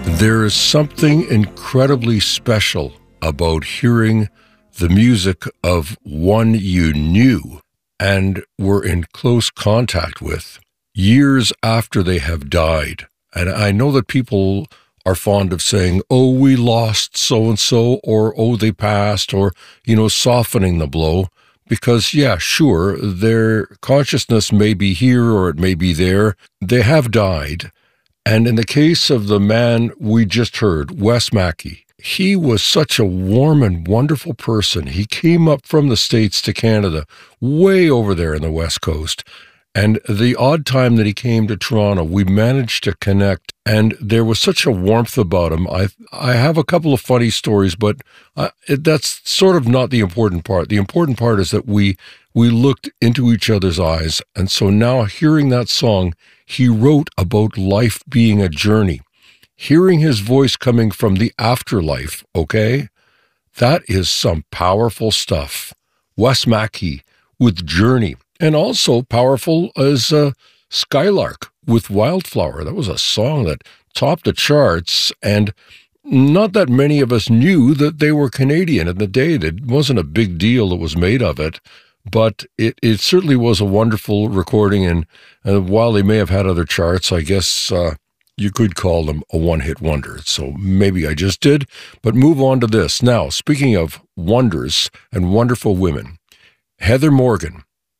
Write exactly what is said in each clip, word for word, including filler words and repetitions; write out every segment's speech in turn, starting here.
There is something incredibly special about hearing the music of one you knew and were in close contact with years after they have died. And I know that people are fond of saying, oh, we lost so-and-so, or oh, they passed, or, you know, softening the blow. Because, yeah, sure, their consciousness may be here or it may be there. They have died. And in the case of the man we just heard, Wes Mackey, he was such a warm and wonderful person. He came up from the States to Canada, way over there in the West Coast. And the odd time that he came to Toronto, we managed to connect, and there was such a warmth about him. I I have a couple of funny stories, but uh, it, that's sort of not the important part. The important part is that we we looked into each other's eyes, and so now hearing that song, he wrote about life being a journey. Hearing his voice coming from the afterlife, okay? That is some powerful stuff. Wes Mackey with Journey. And also powerful as uh, Skylark with Wildflower. That was a song that topped the charts, and not that many of us knew that they were Canadian in the day. It wasn't a big deal that was made of it, but it, it certainly was a wonderful recording, and uh, while they may have had other charts, I guess uh, you could call them a one-hit wonder. So maybe I just did, but move on to this. Now, speaking of wonders and wonderful women, Heather Morgan,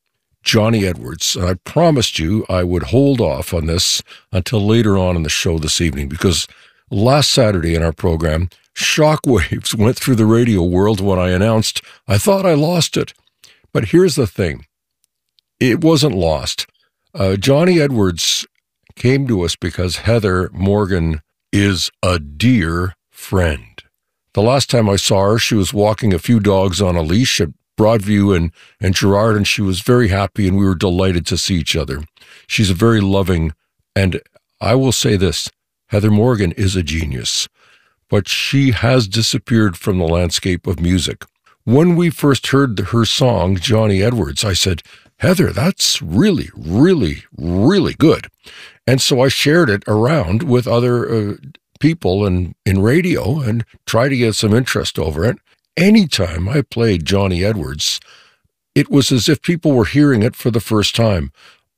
Johnny Edwards. And I promised you I would hold off on this until later on in the show this evening, because last Saturday in our program, shockwaves went through the radio world when I announced I thought I lost it. But here's the thing. It wasn't lost. Uh, Johnny Edwards came to us because Heather Morgan is a dear friend. The last time I saw her, she was walking a few dogs on a leash at Broadview and, and Gerard, and she was very happy, and we were delighted to see each other. She's a very loving, and I will say this, Heather Morgan is a genius, but she has disappeared from the landscape of music. When we first heard her song, Johnny Edwards, I said, Heather, that's really, really, really good. And so I shared it around with other uh, people in, in radio and tried to get some interest over it. Anytime I played Johnny Edwards, it was as if people were hearing it for the first time,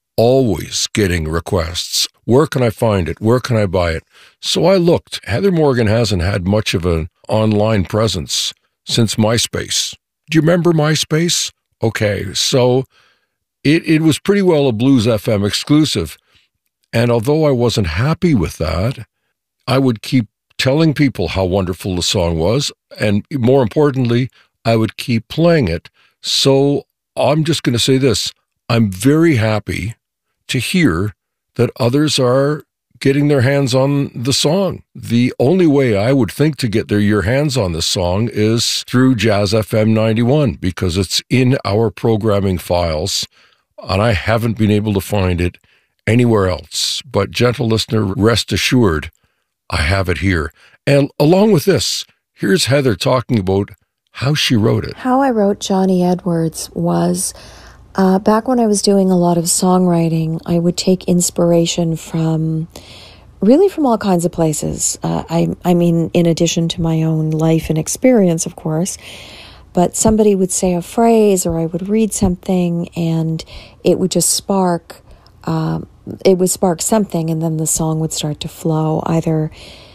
always getting requests. Where can I find it? Where can I buy it? So I looked. Heather Morgan hasn't had much of an online presence since MySpace. Do you remember MySpace? Okay, so it, it was pretty well a Blues F M exclusive. And although I wasn't happy with that, I would keep telling people how wonderful the song was, and more importantly, I would keep playing it. So I'm just going to say this. I'm very happy to hear that others are getting their hands on the song. The only way I would think to get their your hands on this song is through Jazz F M ninety-one, because it's in our programming files, and I haven't been able to find it anywhere else. But gentle listener, rest assured, I have it here. And along with this, here's Heather talking about how she wrote it. How I wrote Johnny Edwards was, uh, back when I was doing a lot of songwriting, I would take inspiration from, really from all kinds of places. Uh, I, I mean, in addition to my own life and experience, of course, but somebody would say a phrase or I would read something and it would just spark uh, it would spark something, and then the song would start to flow. Either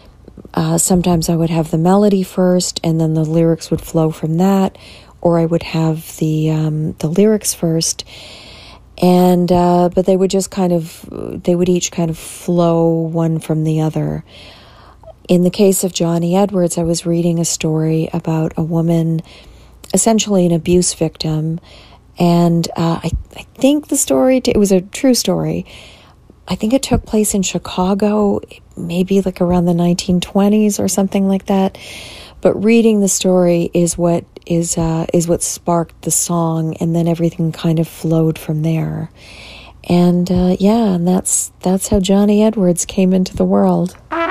uh, sometimes I would have the melody first, and then the lyrics would flow from that, or I would have the um, the lyrics first, and uh, but they would just kind of they would each kind of flow one from the other. In the case of Johnny Edwards, I was reading a story about a woman, essentially an abuse victim, and uh, I I think the story t- it was a true story. I think it took place in Chicago, maybe like around the nineteen twenties or something like that. But reading the story is what is uh, is what sparked the song, and then everything kind of flowed from there. And uh, yeah, and that's that's how Johnny Edwards came into the world.